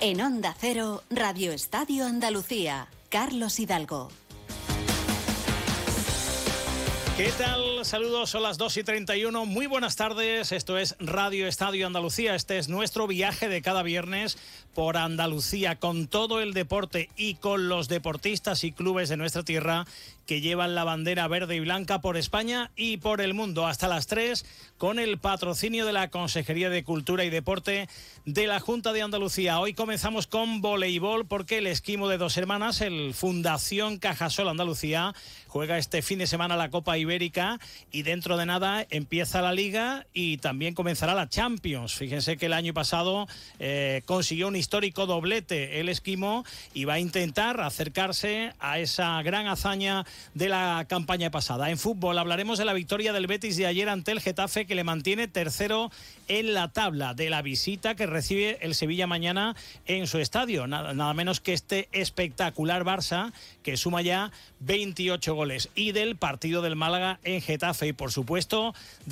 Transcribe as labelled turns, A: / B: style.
A: En Onda Cero, Radio Estadio Andalucía, Carlos Hidalgo.
B: ¿Qué tal? Saludos, son las 2:31. Muy buenas tardes, esto es Radio Estadio Andalucía. Este es nuestro viaje de cada viernes por Andalucía, con todo el deporte y con los deportistas y clubes de nuestra tierra que llevan la bandera verde y blanca por España y por el mundo. Hasta las 3, con el patrocinio de la Consejería de Cultura y Deporte de la Junta de Andalucía. Hoy comenzamos con voleibol porque el Esquimo de Dos Hermanas, el Fundación Cajasol Andalucía, juega este fin de semana la Copa Ibérica y dentro de nada empieza la Liga y también comenzará la Champions. Fíjense que el año pasado consiguió un histórico doblete el Esquimo y va a intentar acercarse a esa gran hazaña de la campaña pasada. En fútbol hablaremos de la victoria del Betis de ayer ante el Getafe, que le mantiene tercero en la tabla, de la visita que recibe el Sevilla mañana en su estadio, nada menos que este espectacular Barça, que suma ya 28 goles, y del partido del Málaga en Getafe y por supuesto